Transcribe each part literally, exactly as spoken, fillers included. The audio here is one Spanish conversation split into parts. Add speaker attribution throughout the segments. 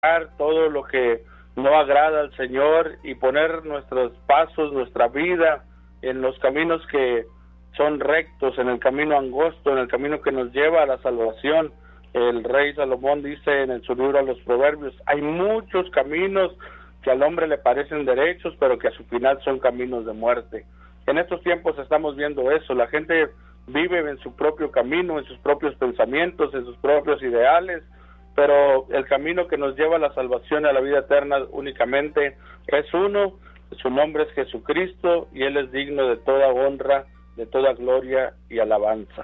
Speaker 1: todo lo que no agrada al Señor y poner nuestros pasos, nuestra vida en los caminos que son rectos, en el camino angosto, en el camino que nos lleva a la salvación. El rey Salomón dice en su libro a los Proverbios, hay muchos caminos que al hombre le parecen derechos, pero que a su final son caminos de muerte. En estos tiempos estamos viendo eso, la gente vive en su propio camino, en sus propios pensamientos, en sus propios ideales, pero el camino que nos lleva a la salvación, a la vida eterna únicamente es uno, su nombre es Jesucristo y Él es digno de toda honra, de toda gloria y alabanza.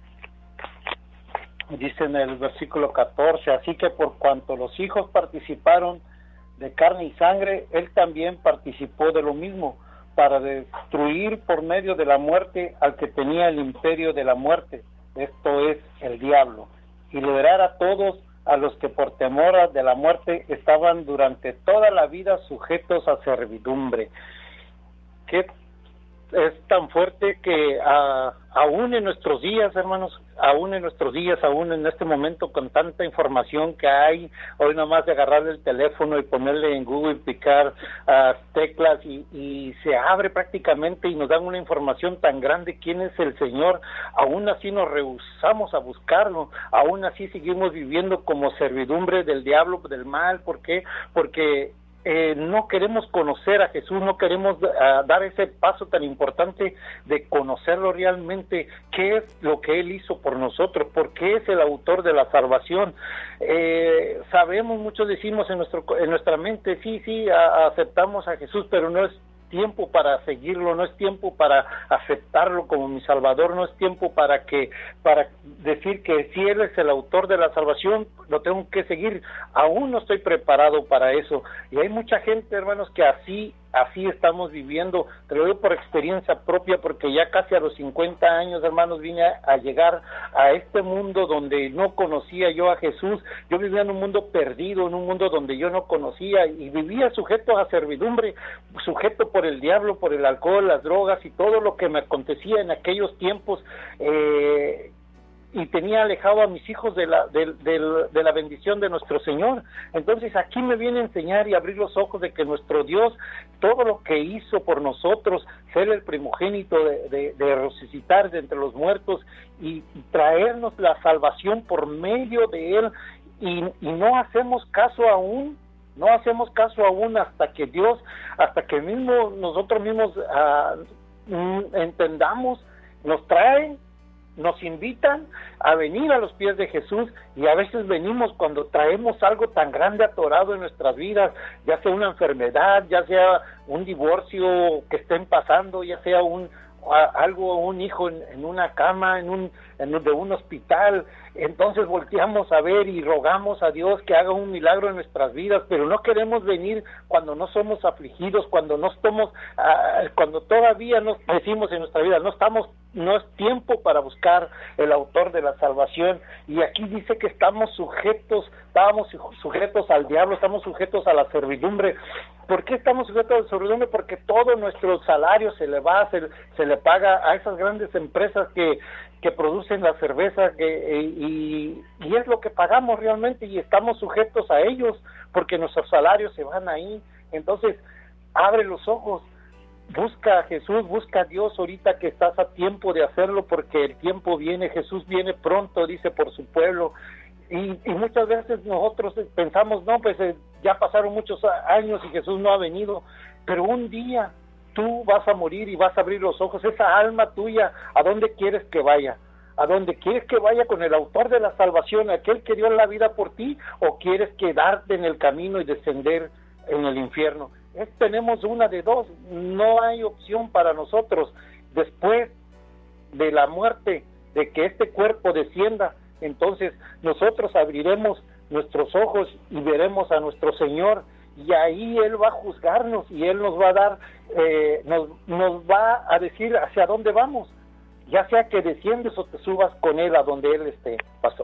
Speaker 2: Dice en el versículo catorce, así que por cuanto los hijos participaron de carne y sangre, Él también participó de lo mismo, para destruir por medio de la muerte al que tenía el imperio de la muerte, esto es, el diablo, y liberar a todos a los que por temor de la muerte estaban durante toda la vida sujetos a servidumbre. ¿Qué es tan fuerte que a, aún en nuestros días, hermanos, aún en nuestros días, aún en este momento con tanta información que hay, hoy nomás de agarrarle el teléfono y ponerle en Google, picar uh, teclas y, y se abre prácticamente y nos dan una información tan grande quién es el Señor, aún así nos rehusamos a buscarlo, aún así seguimos viviendo como servidumbre del diablo, del mal. ¿Por qué? Porque Eh, no queremos conocer a Jesús, no queremos uh, dar ese paso tan importante de conocerlo realmente, qué es lo que Él hizo por nosotros, por qué es el autor de la salvación. Eh, sabemos, muchos decimos en nuestro en nuestra mente, sí, sí, a, aceptamos a Jesús, pero no es tiempo para seguirlo, no es tiempo para aceptarlo como mi Salvador, no es tiempo para que para decir que si Él es el autor de la salvación, lo tengo que seguir. Aún no estoy preparado para eso. Y hay mucha gente, hermanos, que así así estamos viviendo. Te lo digo por experiencia propia, porque ya casi a los cincuenta años, hermanos, vine a, a llegar a este mundo donde no conocía yo a Jesús. Yo vivía en un mundo perdido, en un mundo donde yo no conocía, y vivía sujeto a servidumbre, sujeto por el diablo, por el alcohol, las drogas y todo lo que me acontecía en aquellos tiempos, eh, y tenía alejado a mis hijos de la de, de, de la bendición de nuestro Señor. Entonces aquí me viene a enseñar y abrir los ojos de que nuestro Dios, todo lo que hizo por nosotros, ser el primogénito de, de, de resucitar de entre los muertos y traernos la salvación por medio de Él, y, y no hacemos caso aún, no hacemos caso aún hasta que Dios, hasta que mismo nosotros mismos uh, entendamos, nos traen, nos invitan a venir a los pies de Jesús, y a veces venimos cuando traemos algo tan grande atorado en nuestras vidas, ya sea una enfermedad, ya sea un divorcio que estén pasando, ya sea un algo, un hijo en, en una cama, en un en de un hospital. Entonces volteamos a ver y rogamos a Dios que haga un milagro en nuestras vidas, pero no queremos venir cuando no somos afligidos, cuando no estamos, uh, cuando todavía no decimos en nuestra vida, no estamos, no es tiempo para buscar el autor de la salvación. Y aquí dice que estamos sujetos, estábamos sujetos al diablo, estamos sujetos a la servidumbre. ¿Por qué estamos sujetos a la servidumbre? Porque todo nuestro salario se le va, se, se le paga a esas grandes empresas que que producen la cerveza, que, y, y es lo que pagamos realmente, y estamos sujetos a ellos porque nuestros salarios se van ahí. Entonces abre los ojos, busca a Jesús, busca a Dios ahorita que estás a tiempo de hacerlo, porque el tiempo viene, Jesús viene pronto, dice, por su pueblo. Y, y muchas veces nosotros pensamos, no, pues eh, ya pasaron muchos años y Jesús no ha venido, pero un día tú vas a morir y vas a abrir los ojos. Esa alma tuya, ¿a dónde quieres que vaya? ¿A dónde quieres que vaya? ¿Con el autor de la salvación, aquel que dio la vida por ti? ¿O quieres quedarte en el camino y descender en el infierno? Es, tenemos una de dos, no hay opción para nosotros. Después de la muerte, de que este cuerpo descienda, entonces nosotros abriremos nuestros ojos y veremos a nuestro Señor, y ahí Él va a juzgarnos y Él nos va a dar, eh, nos, nos va a decir hacia dónde vamos, ya sea que desciendes o te subas con Él a donde Él esté, pastor.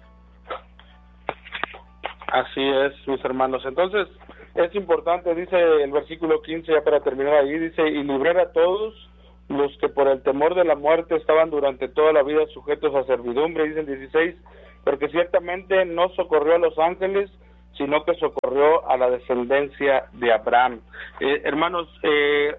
Speaker 1: Así es, mis hermanos. Entonces es importante, dice el versículo quince, ya para terminar ahí, dice, y librar a todos los que por el temor de la muerte estaban durante toda la vida sujetos a servidumbre, dice el dieciséis, porque ciertamente no socorrió a los ángeles, sino que socorrió a la descendencia de Abraham. Eh, hermanos, eh,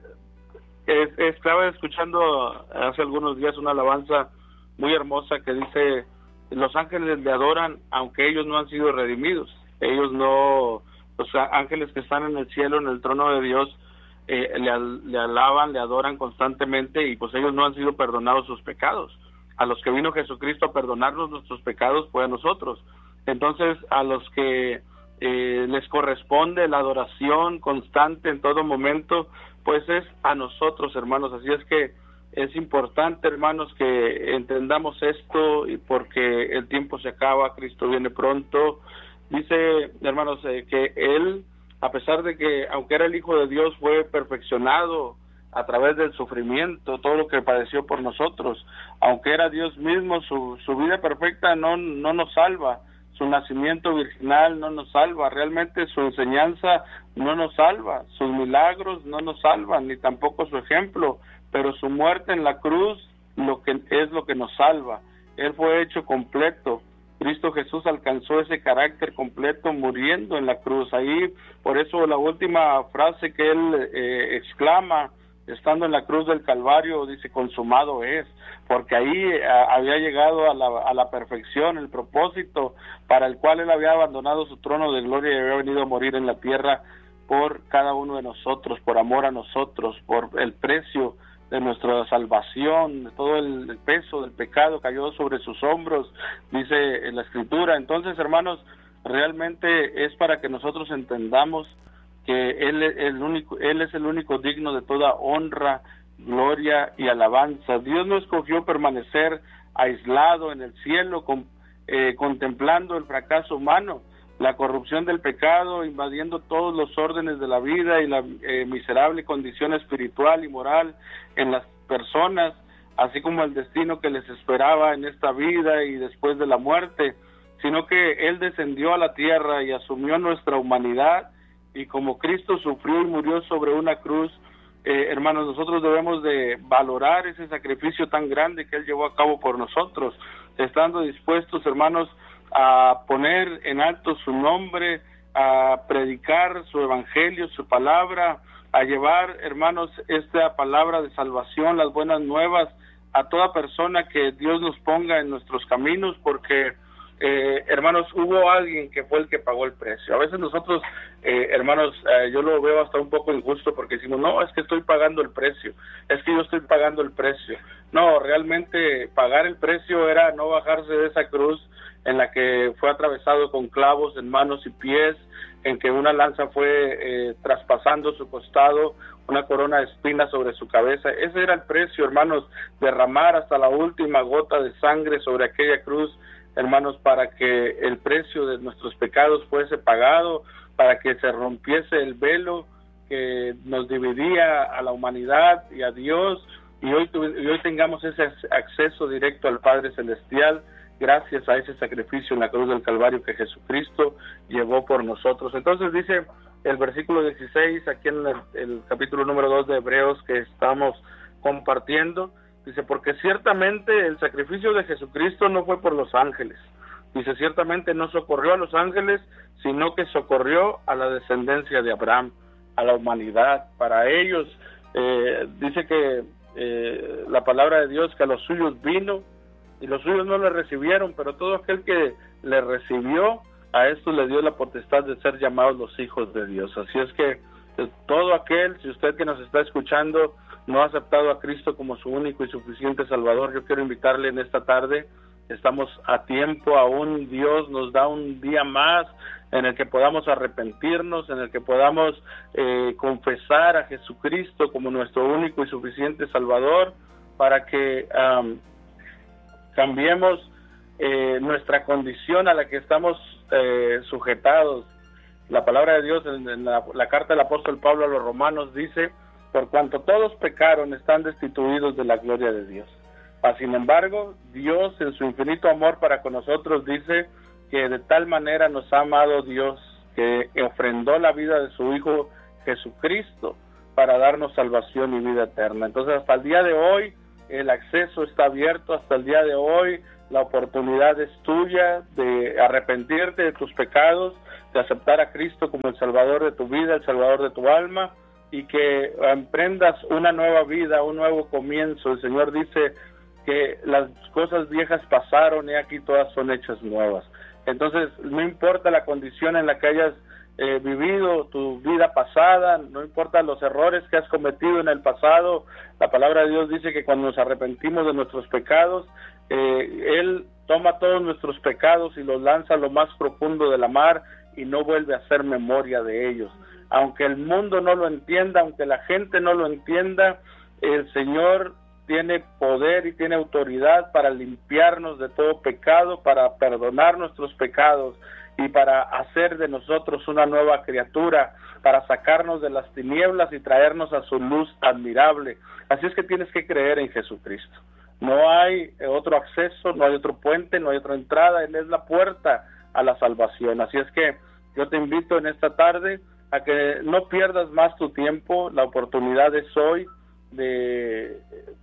Speaker 1: es, estaba escuchando hace algunos días una alabanza muy hermosa que dice: los ángeles le adoran aunque ellos no han sido redimidos. Ellos no, los ángeles que están en el cielo, en el trono de Dios, eh, le, le alaban, le adoran constantemente, y pues ellos no han sido perdonados sus pecados. A los que vino Jesucristo a perdonarnos nuestros pecados fue a nosotros. Entonces, a los que eh, les corresponde la adoración constante en todo momento, pues es a nosotros, hermanos. Así es que es importante, hermanos, que entendamos esto, y porque el tiempo se acaba, Cristo viene pronto. Dice, hermanos, eh, que Él, a pesar de que, aunque era el Hijo de Dios, fue perfeccionado a través del sufrimiento, todo lo que padeció por nosotros. Aunque era Dios mismo, su, su vida perfecta no, no nos salva. Su nacimiento virginal no nos salva, realmente su enseñanza no nos salva, sus milagros no nos salvan, ni tampoco su ejemplo, pero su muerte en la cruz lo que es lo que nos salva. Él fue hecho completo. Cristo Jesús alcanzó ese carácter completo muriendo en la cruz. Ahí, por eso la última frase que él eh, exclama estando en la cruz del Calvario, dice: consumado es, porque ahí a, había llegado a la, a la perfección, el propósito para el cual él había abandonado su trono de gloria y había venido a morir en la tierra por cada uno de nosotros, por amor a nosotros, por el precio de nuestra salvación. Todo el, el peso del pecado cayó sobre sus hombros, dice en la Escritura. Entonces, hermanos, realmente es para que nosotros entendamos que él es el único, él es el único digno de toda honra, gloria y alabanza. Dios no escogió permanecer aislado en el cielo, con, eh, contemplando el fracaso humano, la corrupción del pecado, invadiendo todos los órdenes de la vida y la eh, miserable condición espiritual y moral en las personas, así como el destino que les esperaba en esta vida y después de la muerte, sino que Él descendió a la tierra y asumió nuestra humanidad. Y como Cristo sufrió y murió sobre una cruz, eh, hermanos, nosotros debemos de valorar ese sacrificio tan grande que Él llevó a cabo por nosotros, estando dispuestos, hermanos, a poner en alto su nombre, a predicar su evangelio, su palabra, a llevar, hermanos, esta palabra de salvación, las buenas nuevas, a toda persona que Dios nos ponga en nuestros caminos, porque Eh, hermanos, hubo alguien que fue el que pagó el precio. A veces nosotros, eh, hermanos, eh, yo lo veo hasta un poco injusto, porque decimos: no, es que estoy pagando el precio, es que yo estoy pagando el precio. No, realmente pagar el precio era no bajarse de esa cruz en la que fue atravesado con clavos en manos y pies, en que una lanza fue eh, traspasando su costado, una corona de espinas sobre su cabeza. Ese era el precio, hermanos, derramar hasta la última gota de sangre sobre aquella cruz, hermanos, para que el precio de nuestros pecados fuese pagado, para que se rompiese el velo que nos dividía a la humanidad y a Dios, y hoy, y hoy tengamos ese acceso directo al Padre Celestial, gracias a ese sacrificio en la cruz del Calvario que Jesucristo llevó por nosotros. Entonces dice el versículo dieciséis, aquí en el, el capítulo número dos de Hebreos que estamos compartiendo, dice: porque ciertamente el sacrificio de Jesucristo no fue por los ángeles. Dice: ciertamente no socorrió a los ángeles, sino que socorrió a la descendencia de Abraham, a la humanidad. Para ellos, eh, dice que eh, la palabra de Dios, que a los suyos vino, y los suyos no le recibieron, pero todo aquel que le recibió, a esto le dio la potestad de ser llamados los hijos de Dios. Así es que todo aquel, si usted que nos está escuchando no ha aceptado a Cristo como su único y suficiente Salvador, yo quiero invitarle en esta tarde. Estamos a tiempo, aún Dios nos da un día más en el que podamos arrepentirnos, en el que podamos eh, confesar a Jesucristo como nuestro único y suficiente Salvador, para que um, cambiemos eh, nuestra condición a la que estamos eh, sujetados. La palabra de Dios en, en la, la carta del apóstol Pablo a los romanos dice: por cuanto todos pecaron, están destituidos de la gloria de Dios. Mas, sin embargo, Dios, en su infinito amor para con nosotros, dice que de tal manera nos ha amado Dios, que ofrendó la vida de su Hijo Jesucristo para darnos salvación y vida eterna. Entonces, hasta el día de hoy, el acceso está abierto. Hasta el día de hoy, la oportunidad es tuya de arrepentirte de tus pecados, de aceptar a Cristo como el Salvador de tu vida, el Salvador de tu alma, y que emprendas una nueva vida, un nuevo comienzo. El Señor dice que las cosas viejas pasaron y aquí todas son hechas nuevas. Entonces, no importa la condición en la que hayas eh, vivido tu vida pasada, no importa los errores que has cometido en el pasado, la palabra de Dios dice que cuando nos arrepentimos de nuestros pecados, eh, Él toma todos nuestros pecados y los lanza a lo más profundo de la mar y no vuelve a hacer memoria de ellos. Aunque el mundo no lo entienda, aunque la gente no lo entienda, el Señor tiene poder y tiene autoridad para limpiarnos de todo pecado, para perdonar nuestros pecados y para hacer de nosotros una nueva criatura, para sacarnos de las tinieblas y traernos a su luz admirable. Así es que tienes que creer en Jesucristo. No hay otro acceso, no hay otro puente, no hay otra entrada. Él es la puerta a la salvación. Así es que yo te invito en esta tarde a que no pierdas más tu tiempo. La oportunidad es hoy de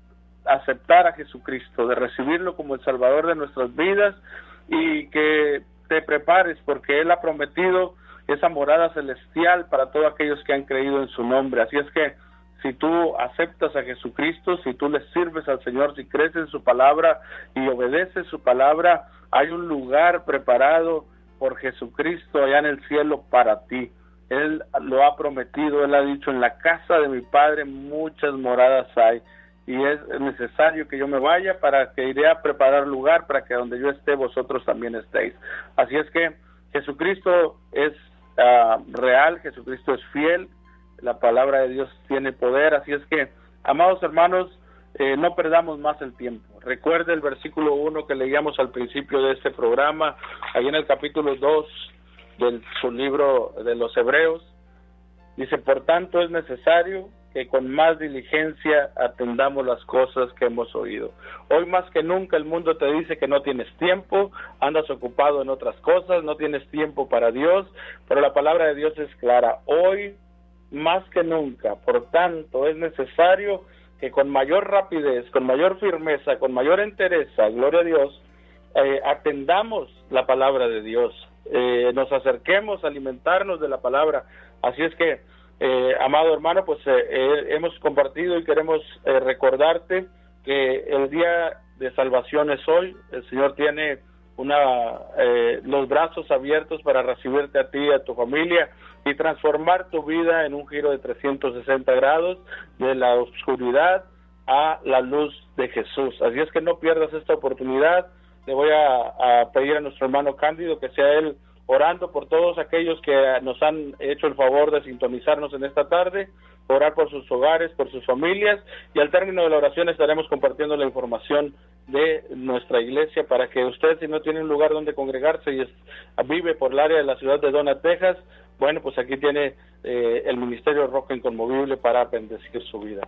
Speaker 1: aceptar a Jesucristo, de recibirlo como el Salvador de nuestras vidas, y que te prepares porque Él ha prometido esa morada celestial para todos aquellos que han creído en su nombre. Así es que si tú aceptas a Jesucristo, si tú le sirves al Señor, si crees en su palabra y obedeces su palabra, hay un lugar preparado por Jesucristo allá en el cielo para ti. Él lo ha prometido, Él ha dicho: en la casa de mi Padre muchas moradas hay, y es necesario que yo me vaya para que iré a preparar lugar para que donde yo esté vosotros también estéis. Así es que Jesucristo es uh, real, Jesucristo es fiel, la palabra de Dios tiene poder. Así es que, amados hermanos, eh, no perdamos más el tiempo. Recuerde el versículo uno que leíamos al principio de este programa, ahí en el capítulo dos del su libro de los Hebreos. Dice: por tanto es necesario que con más diligencia atendamos las cosas que hemos oído. Hoy más que nunca el mundo te dice que no tienes tiempo, andas ocupado en otras cosas, no tienes tiempo para Dios, pero la palabra de Dios es clara. Hoy más que nunca, por tanto, es necesario que con mayor rapidez, con mayor firmeza, con mayor entereza, gloria a Dios, eh, atendamos la palabra de Dios, eh, nos acerquemos a alimentarnos de la palabra. Así es que, Eh, amado hermano, pues eh, eh, hemos compartido y queremos eh, recordarte que el día de salvación es hoy. El Señor tiene una eh, los brazos abiertos para recibirte a ti y a tu familia y transformar tu vida en un giro de trescientos sesenta grados, de la oscuridad a la luz de Jesús. Así es que no pierdas esta oportunidad. Le voy a, a pedir a nuestro hermano Cándido que sea él orando por todos aquellos que nos han hecho el favor de sintonizarnos en esta tarde, orar por sus hogares, por sus familias, y al término de la oración estaremos compartiendo la información de nuestra iglesia para que usted, si no tiene un lugar donde congregarse y es, vive por el área de la ciudad de Donna, Texas, bueno, pues aquí tiene eh, el Ministerio Roca Inconmovible para bendecir su vida.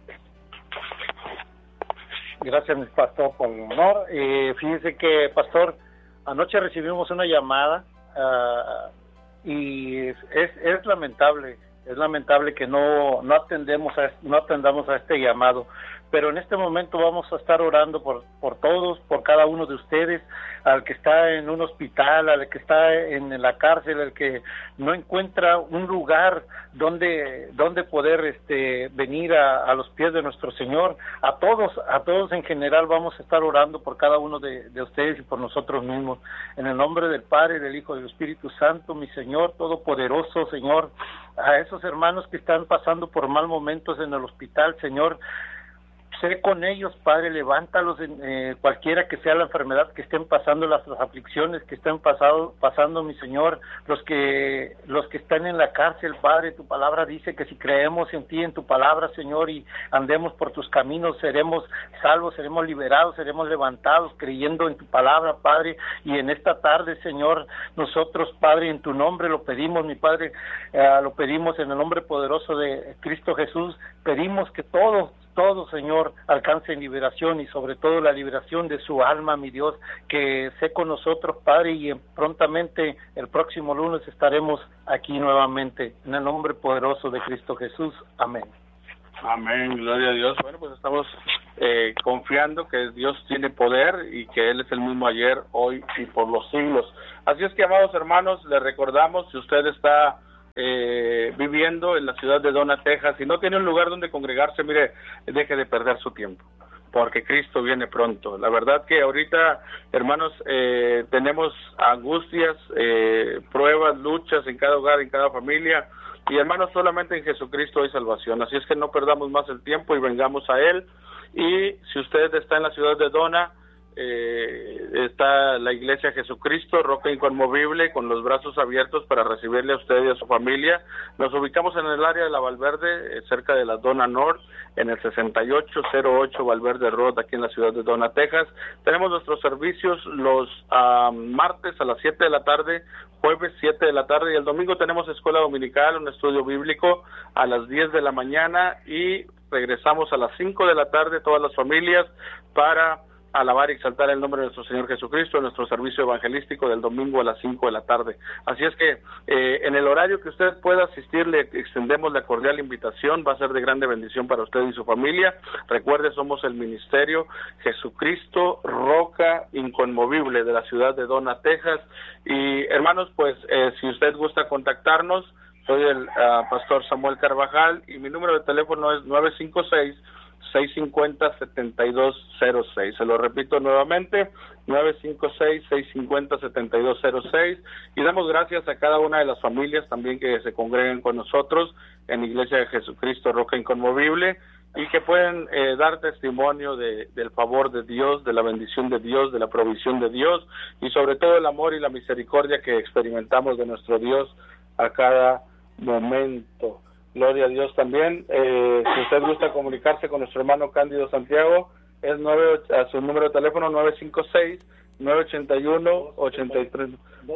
Speaker 2: Gracias, mi pastor, por el honor. Eh, fíjese que, pastor, anoche recibimos una llamada Uh, y es, es es lamentable es lamentable que no no atendemos a, no atendamos a este llamado, pero en este momento vamos a estar orando por por todos, por cada uno de ustedes, al que está en un hospital, al que está en la cárcel, al que no encuentra un lugar donde donde poder este venir a, a los pies de nuestro Señor. A todos a todos en general vamos a estar orando por cada uno de, de ustedes y por nosotros mismos, en el nombre del Padre, del Hijo y del Espíritu Santo. Mi Señor todopoderoso, Señor, a esos hermanos que están pasando por mal momentos en el hospital, Señor, sé con ellos, Padre, levántalos, en, eh, cualquiera que sea la enfermedad que estén pasando, las, las aflicciones que estén pasado, pasando, mi Señor, los que los que están en la cárcel, Padre, tu palabra dice que si creemos en ti, en tu palabra, Señor, y andemos por tus caminos, seremos salvos, seremos liberados, seremos levantados, creyendo en tu palabra, Padre, y en esta tarde, Señor, nosotros, Padre, en tu nombre lo pedimos, mi Padre, eh, lo pedimos en el nombre poderoso de Cristo Jesús, pedimos que todos, todo, Señor, alcance liberación y sobre todo la liberación de su alma, mi Dios, que sé con nosotros, Padre, y prontamente el próximo lunes estaremos aquí nuevamente, en el nombre poderoso de Cristo Jesús. Amén.
Speaker 1: Amén, gloria a Dios. Bueno, pues estamos eh, confiando que Dios tiene poder y que Él es el mismo ayer, hoy y por los siglos. Así es que, amados hermanos, les recordamos, si usted está eh, viviendo en la ciudad de Donna, Texas, y no tiene un lugar donde congregarse, mire, deje de perder su tiempo, porque Cristo viene pronto. La verdad que ahorita, hermanos, eh, tenemos angustias, eh, pruebas, luchas en cada hogar, en cada familia, y hermanos, solamente en Jesucristo hay salvación. Así es que no perdamos más el tiempo y vengamos a Él. Y si usted está en la ciudad de Donna, eh, está la Iglesia Jesucristo, Roca Inconmovible, con los brazos abiertos para recibirle a usted y a su familia. Nos ubicamos en el área de la Valverde, eh, cerca de la Donna North, en el sesenta y ocho cero ocho Valverde Road, aquí en la ciudad de Donna, Texas. Tenemos nuestros servicios los uh, martes a las siete de la tarde, jueves siete de la tarde, y el domingo tenemos escuela dominical, un estudio bíblico a las diez de la mañana, y regresamos a las cinco de la tarde todas las familias para alabar y exaltar el nombre de nuestro Señor Jesucristo en nuestro servicio evangelístico del domingo a las cinco de la tarde. Así es que eh, en el horario que usted pueda asistir, le extendemos la cordial invitación. Va a ser de grande bendición para usted y su familia. Recuerde, somos el ministerio Jesucristo, Roca Inconmovible de la ciudad de Donna, Texas. Y hermanos, pues eh, si usted gusta contactarnos, soy el uh, pastor Samuel Carvajal, y mi número de teléfono es nueve cinco seis, seis cinco cero, siete dos cero seis. Se lo repito nuevamente, nueve cinco seis, seis cinco cero, siete dos cero seis. Y damos gracias a cada una de las familias también que se congregan con nosotros en Iglesia de Jesucristo, Roca Inconmovible, y que pueden eh, dar testimonio de, del favor de Dios, de la bendición de Dios, de la provisión de Dios, y sobre todo el amor y la misericordia que experimentamos de nuestro Dios a cada momento. Gloria a Dios también. Eh, si usted gusta comunicarse con nuestro hermano Cándido Santiago, es nueve, a su número de teléfono nueve cinco seis, nueve ocho uno, ocho tres,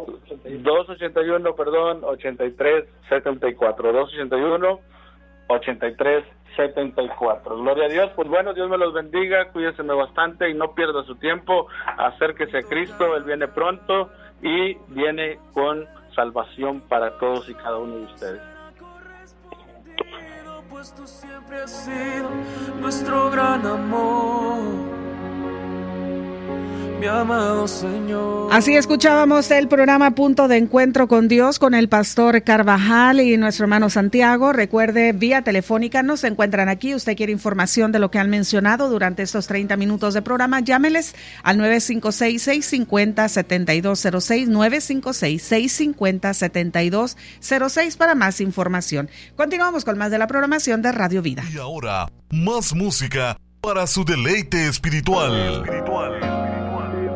Speaker 1: dos ocho uno, perdón, ochenta y tres setenta y cuatro, dos ocho uno, ochenta y tres setenta y cuatro. Gloria a Dios. Pues bueno, Dios me los bendiga, cuídense bastante y no pierda su tiempo. Acérquese a Cristo, Él viene pronto y viene con salvación para todos y cada uno de ustedes.
Speaker 3: Pues tú siempre has sido nuestro gran amor, mi amado Señor.
Speaker 4: Así escuchábamos el programa Punto de Encuentro con Dios con el pastor Carvajal y nuestro hermano Santiago. Recuerde, vía telefónica nos encuentran aquí. Usted quiere información de lo que han mencionado durante estos treinta minutos de programa, llámeles al nueve cinco seis, seis cinco cero, siete dos cero seis, nueve cinco seis, seis cinco cero, siete dos cero seis para más información. Continuamos con más de la programación de Radio Vida.
Speaker 5: Y ahora, más música para su deleite espiritual. espiritual.